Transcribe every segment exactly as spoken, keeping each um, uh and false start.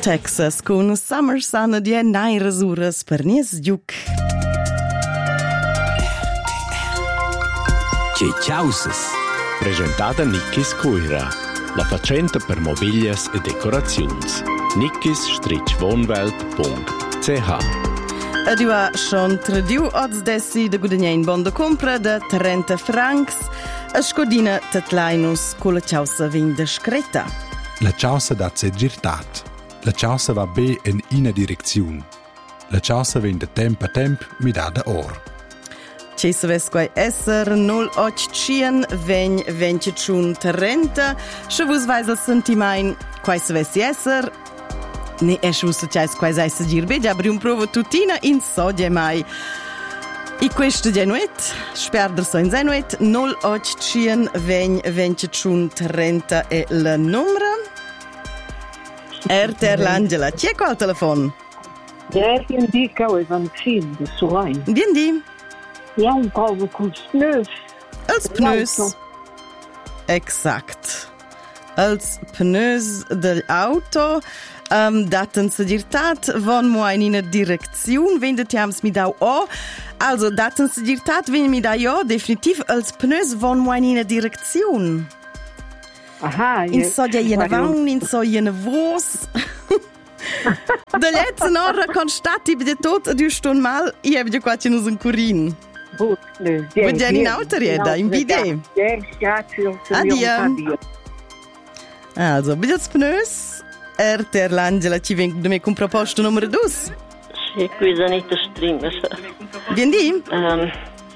Texas con Summer Sun di Nairas Uras per Nies Giuc. Ciauses. Presentata Nickis Cuira, la facenta per mobilias e decorazions. nickis wohnwelt punkt c h. Ed ha schon tradiu oz dessi de guadagnein bon de compra de trenta francs a scodina tatlainus con la ciausa vin discreta. La ciausa dat segirtat. La ciausa va be in ina direziun. La ciausa vin de temp a temp mi da da or. Ci se ves quai esser null otto cien vegn ventitun trenta. Se vus vais al sentimain quai se ves esser. Ne es vus chais quai sai se gir be, ja bri un provo tutina in sodie mai. I questo genuet, sperder so in genuet, null otto cien vegn ventitun trenta è la numero. Erter l'Angela, chi è qua al telefono? Ja, bien di cau evan fin de suain. Bien di. Ja, un poco con pneus. Els pneus. Exact. Els pneus dell'auto um, daten segirtat von mo in una direzione, vendet jams mi dau o. Also daten segirtat wenn mi da jo definitiv els pneus von mo in una direzione. Aha, in so ja jene vaun, in so jene vos. De letzte ora constati bi de tot du ston mal, i hab de quasi nus un curin. Gut, ne. Mit den in Auto reda, in bide. Ja, ja, für Adia. Also, bitte pneus. Er ter l'Angela ci veng de me con proposta numero due. Sì, qui Zanita Streamers. Bien di? Um,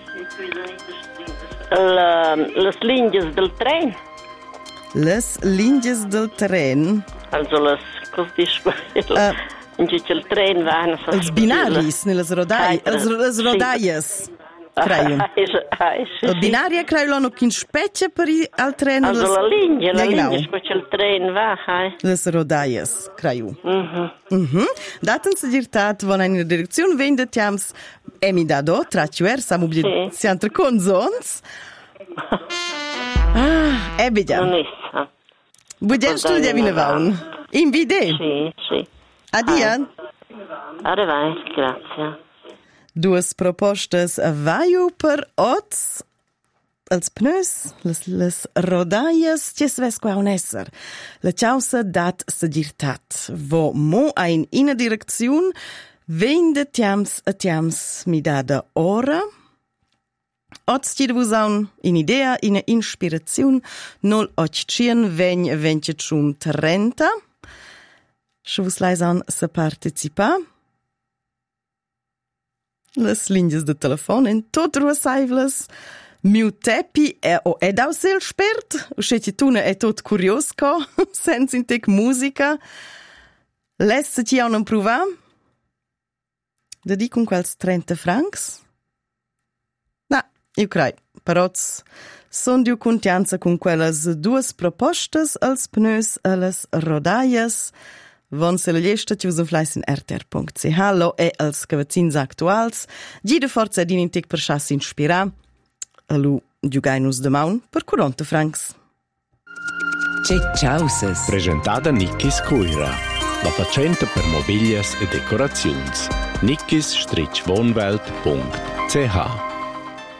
la, las linjas del tren. Les linjes del tren. Also las, cos dici? Uh, in cui il tren va. Els binaris, nelles rodai, els, els rodaies. Creio. Il binario creio non in specie per al tren. Also la linja, la linja, sco il tren va. Les rodaies, creio. Mhm. Mhm. Daten segirtat von einer Direktion wendet jams emidado, traciuer, samu bide siantre consons. Ah, e bida. Non è. Budget studia vine vaun. In vide. Sì, sì. Adia. Arrivai, grazie. Duas propostas vaiu per oz als pneus, les, les rodaies, cies ves qua un esser. La ciausa dat segirtat, vo mo ein ina direcziun, vende tiams a tiams mi dada ora. Oz ti devus aun in idea, in inspiraziun, null otto cien vegn ventitun trenta. Se vus lais aun se participa. Les linjas de telefon en tot ruasaivles. Miu tepi e o ed au sel spert. Usceti tuna e tot curiosco, sens intec musica. Lesse ti au non pruva? Da di con quels trenta francs? Na, io crei. Paroz, son diu contianza con quelles duas propostas als pneus e les rodaies. Von se la liesta ci usan fleis in r t r punkt c h lo e als cavazzins actuals. Gi de forza din intec per chas inspira. Alu giugainus de maun per quaranta francs. Ciauses. Presentata Nickis Cuira, la facenta per mobilias e decorazions. nickis wohnwelt punkt c h.